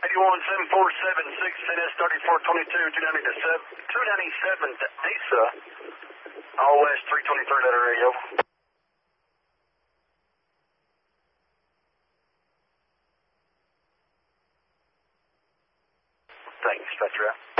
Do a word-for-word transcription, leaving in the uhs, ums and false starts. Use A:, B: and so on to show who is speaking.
A: eighty-one seven four seven six N S thirty-four twenty-two, two ninety-seven to ASA, all west three twenty-three letter radio. Thanks, Spectra.